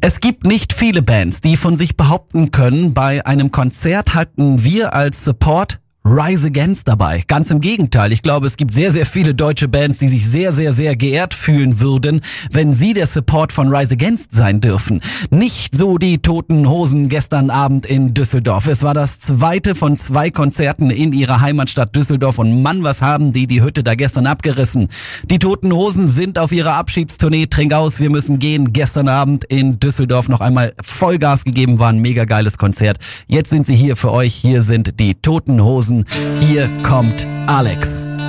Es gibt nicht viele Bands, die von sich behaupten können, bei einem Konzert hatten wir als Support Rise Against dabei. Ganz im Gegenteil. Ich glaube, es gibt sehr, sehr viele deutsche Bands, die sich sehr, sehr, sehr geehrt fühlen würden, wenn sie der Support von Rise Against sein dürfen. Nicht so die Toten Hosen gestern Abend in Düsseldorf. Es war das zweite von 2 Konzerten in ihrer Heimatstadt Düsseldorf und Mann, was haben die Hütte da gestern abgerissen. Die Toten Hosen sind auf ihrer Abschiedstournee Trink aus, wir müssen gehen. Gestern Abend in Düsseldorf noch einmal Vollgas gegeben, war ein mega geiles Konzert. Jetzt sind sie hier für euch. Hier sind die Toten Hosen. Hier kommt Alex.